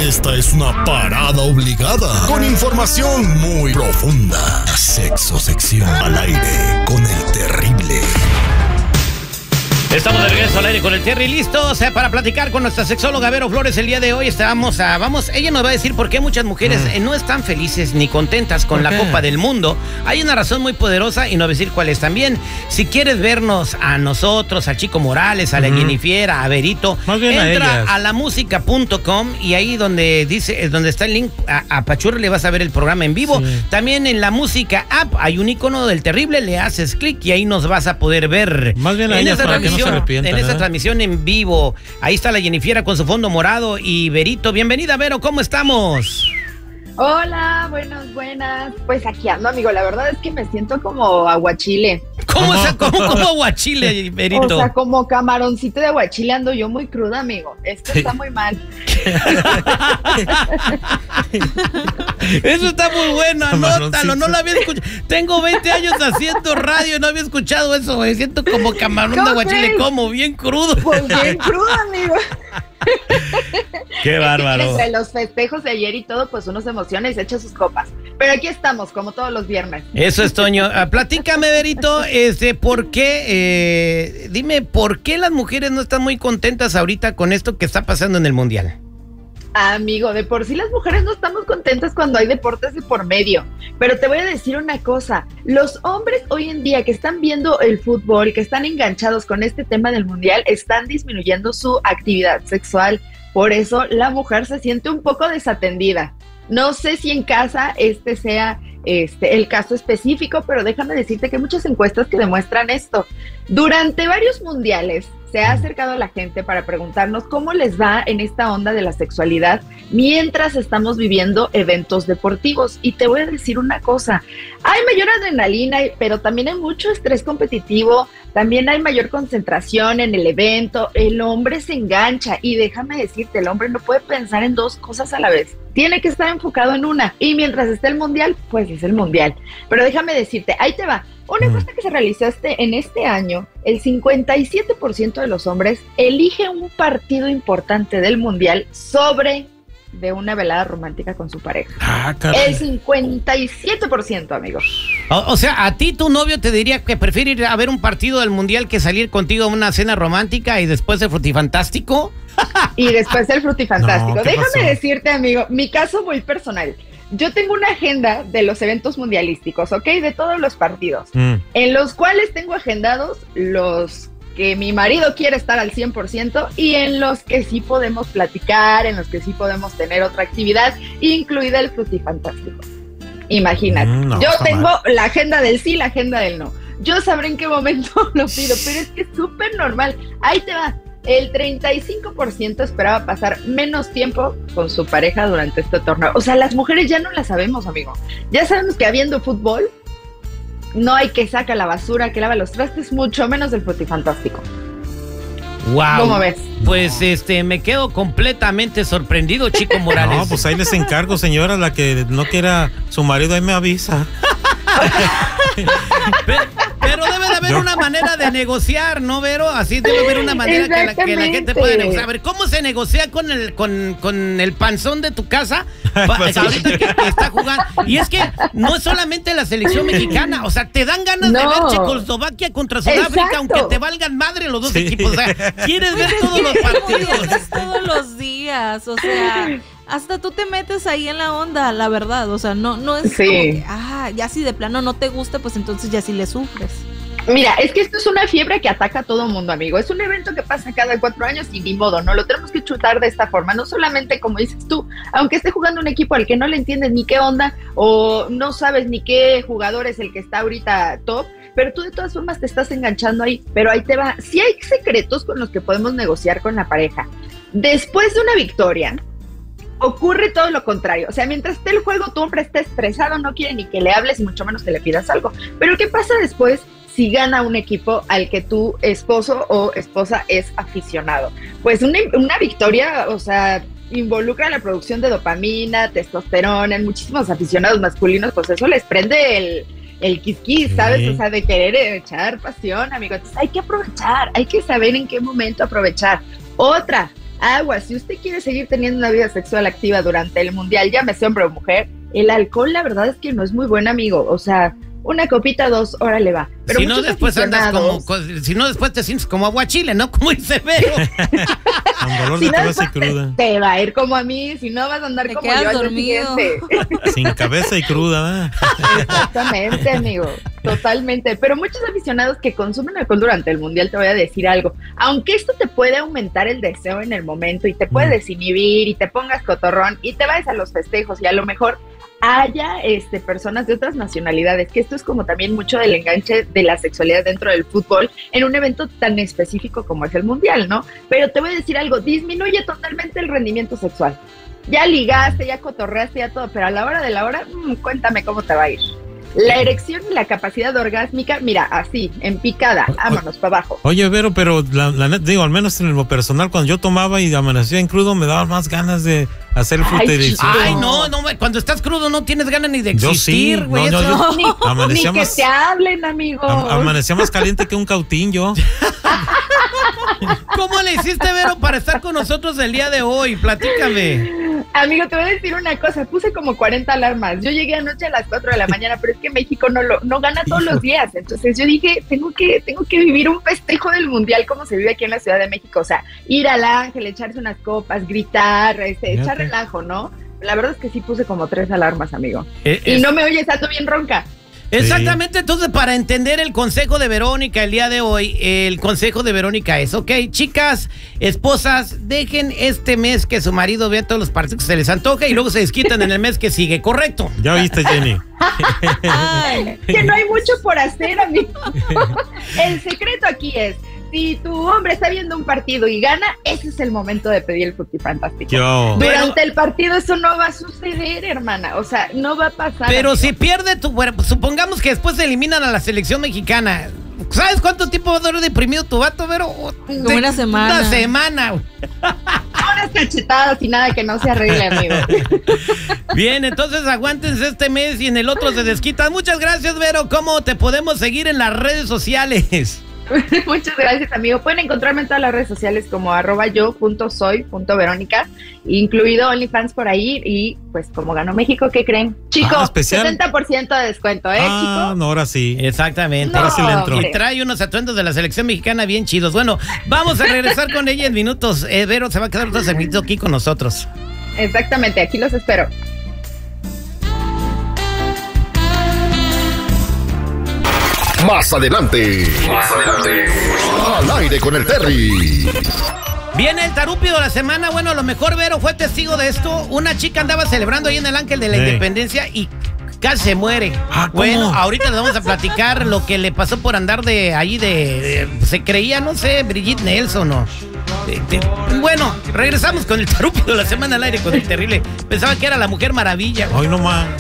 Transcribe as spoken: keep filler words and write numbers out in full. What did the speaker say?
Esta es una parada obligada con información muy profunda. Sexo sección al aire con el terrible. Estamos de regreso al aire con el Terry, listos eh, para platicar con nuestra sexóloga Vero Flores. El día de hoy estábamos a, vamos, ella nos va a decir por qué muchas mujeres mm. eh, no están felices ni contentas con la Copa del Mundo. Hay una razón muy poderosa y nos va a decir cuál es también. Si quieres vernos a nosotros, a Chico Morales, a la mm. Jennifer, a Verito, entra a, a la música punto com y ahí donde dice, donde está el link a, a Pachurri le vas a ver el programa en vivo. Sí. También en la música app hay un icono del terrible, le haces clic y ahí nos vas a poder ver. Más bien a en ellas esa para que no se arrepientan, en esta ¿eh? transmisión en vivo. Ahí está la Jennifer con su fondo morado y Verito. Bienvenida, Vero, ¿cómo estamos? Hola, buenas, buenas. Pues aquí ando, amigo. La verdad es que me siento como aguachile. ¿Cómo, es, cómo, cómo aguachile, Verito? O sea, como camaroncito de aguachile ando yo muy cruda, amigo. Esto está muy mal. Eso está muy bueno, anótalo, no lo había escuchado. Tengo veinte años haciendo radio y no había escuchado eso, me siento como camarón de aguachile, como bien crudo. Pues bien crudo, amigo. Qué bárbaro. Entre los festejos de ayer y todo, pues uno se emociona y se echa sus copas. Pero aquí estamos, como todos los viernes. Eso es, Toño. Uh, platícame, Verito, este, ¿por qué? Eh, dime, ¿por qué las mujeres no están muy contentas ahorita con esto que está pasando en el Mundial? Amigo, de por sí las mujeres no estamos contentas cuando hay deportes de por medio, pero te voy a decir una cosa, los hombres hoy en día que están viendo el fútbol, que están enganchados con este tema del mundial, están disminuyendo su actividad sexual, por eso la mujer se siente un poco desatendida. No sé si en casa este sea este, el caso específico, pero déjame decirte que hay muchas encuestas que demuestran esto. Durante varios mundiales se ha acercado a la gente para preguntarnos cómo les va en esta onda de la sexualidad mientras estamos viviendo eventos deportivos. Y te voy a decir una cosa, hay mayor adrenalina, pero también hay mucho estrés competitivo, también hay mayor concentración en el evento, el hombre se engancha y déjame decirte, el hombre no puede pensar en dos cosas a la vez. Tiene que estar enfocado en una y mientras esté el mundial, pues es el mundial. Pero déjame decirte, ahí te va. Una encuesta que se realizó este, en este año, el cincuenta y siete por ciento de los hombres elige un partido importante del mundial sobre de una velada romántica con su pareja. Ah, caray. El cincuenta y siete por ciento, amigos. O, o sea, a ti tu novio te diría que prefiere ir a ver un partido del mundial que salir contigo a una cena romántica y después el frutifantástico. Y después el frutifantástico. No, Déjame pasó? decirte, amigo, mi caso muy personal. Yo tengo una agenda de los eventos mundialísticos, ¿ok? De todos los partidos, mm. en los cuales tengo agendados los que mi marido quiere estar al cien por ciento y en los que sí podemos platicar, en los que sí podemos tener otra actividad, incluida el frutifantástico. Imagínate, mm, no, yo tengo mal. La agenda del sí, la agenda del no. Yo sabré en qué momento lo pido, pero es que es súper normal. Ahí te va. El treinta y cinco por ciento esperaba pasar menos tiempo con su pareja durante este torneo. O sea, las mujeres ya no la sabemos, amigo. Ya sabemos que habiendo fútbol, no hay que sacar la basura, que lava los trastes, mucho menos el frutifantástico. Wow. ¿Cómo ves? Pues este, me quedo completamente sorprendido, Chico Morales. No, pues ahí les encargo, señora, la que no quiera su marido, ahí me avisa. pero, pero debe de haber Yo... una manera de negociar, ¿no, Vero? Así debe haber una manera que la, que la gente pueda negociar. A ver, ¿cómo se negocia con el con, con el panzón de tu casa? Pues, ahorita que, que está jugando. Y es que no es solamente la selección mexicana, o sea, te dan ganas no. de ver Checoslovaquia contra Sudáfrica, Exacto. aunque te valgan madre los dos sí. equipos. O sea, quieres ver todos los partidos. Todos los días, o sea... Hasta tú te metes ahí en la onda, la verdad, o sea, no, no es sí. como que, ah, ya si de plano no te gusta, pues entonces ya sí le sufres. Mira, es que esto es una fiebre que ataca a todo mundo, amigo, es un evento que pasa cada cuatro años y ni modo, no lo tenemos que chutar de esta forma, no solamente como dices tú, aunque esté jugando un equipo al que no le entiendes ni qué onda, o no sabes ni qué jugador es el que está ahorita top, pero tú de todas formas te estás enganchando ahí, pero ahí te va, sí hay secretos con los que podemos negociar con la pareja. Después de una victoria, ocurre todo lo contrario, o sea, mientras esté el juego, tu hombre está estresado, no quiere ni que le hables y mucho menos que le pidas algo, pero ¿qué pasa después si gana un equipo al que tu esposo o esposa es aficionado? Pues una, una victoria, o sea, involucra la producción de dopamina, testosterona, en muchísimos aficionados masculinos, pues eso les prende el, el quisquis, ¿sabes? Sí. O sea, de querer echar pasión, amigos. Entonces hay que aprovechar, hay que saber en qué momento aprovechar. Otra, agua, si usted quiere seguir teniendo una vida sexual activa durante el mundial, llámese hombre o mujer, el alcohol la verdad es que no es muy buen amigo, o sea, una copita, dos, ahora le va. Pero si no, después andas como, si no, después te sientes como aguachile, ¿no? Como dice Vero. Con dolor si de no, cabeza y cruda. Te, te va a ir como a mí, si no vas a andar te como yo al día siguiente. Sin cabeza y cruda, ¿eh? Exactamente, amigo, totalmente. Pero muchos aficionados que consumen alcohol durante el mundial, te voy a decir algo. Aunque esto te puede aumentar el deseo en el momento y te puede mm. desinhibir y te pongas cotorrón y te vayas a los festejos y a lo mejor haya este, personas de otras nacionalidades, que esto es como también mucho del enganche de la sexualidad dentro del fútbol en un evento tan específico como es el mundial, ¿no? Pero te voy a decir algo, disminuye totalmente el rendimiento sexual. Ya ligaste, ya cotorreaste, ya todo, pero a la hora de la hora, mmm, cuéntame cómo te va a ir. La erección y la capacidad orgásmica, mira, así, en picada, vámonos para abajo. Oye, Vero, pero la, la net, digo, al menos en lo personal, cuando yo tomaba y amanecía en crudo, me daba más ganas de hacer el fruterío. Ay, no, no, cuando estás crudo no tienes ganas ni de existir, güey. Sí, no, no, ni, ni que te hablen, amigo. Am, amanecía más caliente que un cautín, yo. ¿Cómo le hiciste, Vero, para estar con nosotros el día de hoy? Platícame. Amigo, te voy a decir una cosa, puse como cuarenta alarmas, yo llegué anoche a las cuatro de la mañana, pero es que México no lo no gana todos Hijo. los días, entonces yo dije, tengo que tengo que vivir un festejo del mundial como se vive aquí en la Ciudad de México, o sea, ir al Ángel, echarse unas copas, gritar, este, echar relajo, ¿no? La verdad es que sí puse como tres alarmas, amigo, eh, y es... no me oyes, ando bien ronca. Exactamente, entonces para entender el consejo de Verónica el día de hoy, el consejo de Verónica es, ok, chicas, esposas, dejen este mes que su marido vea todos los partidos que se les antoja y luego se desquitan en el mes que sigue, ¿correcto? Ya oíste, Jenny. Ay, que no hay mucho por hacer, amigo. El secreto aquí es, si tu hombre está viendo un partido y gana, ese es el momento de pedir el Frutifantástico. Yo. Durante pero, el partido eso no va a suceder, hermana. O sea, no va a pasar. Pero amigo. si pierde tu... Bueno, pues supongamos que después se eliminan a la selección mexicana. ¿Sabes cuánto tiempo va a durar deprimido tu vato, Vero? Como de, una semana. Una semana. Unas cachetadas y nada que no se arregle, amigo. Bien, entonces aguántense este mes y en el otro se desquitan. Muchas gracias, Vero. ¿Cómo te podemos seguir en las redes sociales? Muchas gracias, amigo. Pueden encontrarme en todas las redes sociales como arroba yo punto soy punto verónica, incluido OnlyFans por ahí. Y pues como ganó México, ¿qué creen? Chico, ah, setenta por ciento de descuento, ¿eh, ah, chico? No, ahora sí. Exactamente. No, ahora sí le entro. Y trae unos atuendos de la selección mexicana bien chidos. Bueno, vamos a regresar con ella en minutos. Eh, Vero se va a quedar otros minutos aquí con nosotros. Exactamente, aquí los espero. Más adelante. Más adelante. Al aire con el Terry. Viene el tarúpido de la semana. Bueno, a lo mejor Vero fue testigo de esto. Una chica andaba celebrando ahí en el Ángel de la hey. Independencia y casi se muere. Ah, bueno, ahorita les vamos a platicar lo que le pasó por andar de ahí de, de se creía, no sé, Brigitte Nelson o... De, de, bueno, regresamos con el tarúpido de la semana al aire con el terrible. Pensaba que era la Mujer Maravilla. Hoy no más.